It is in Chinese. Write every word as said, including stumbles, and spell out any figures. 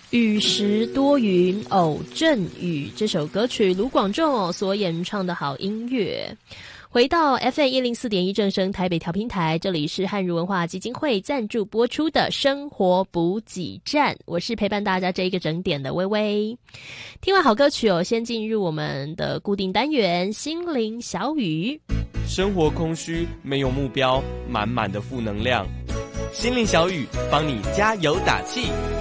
雨时多云偶阵雨，这首歌曲卢广仲、哦、所演唱的好音乐。回到 F M 一零四点一正声台北调频台，这里是汉儒文化基金会赞助播出的生活补给站，我是陪伴大家这一个整点的微微。听完好歌曲哦，先进入我们的固定单元心灵小语。 生活空虚，没有目标，满满的负能量，心灵小语帮你加油打气。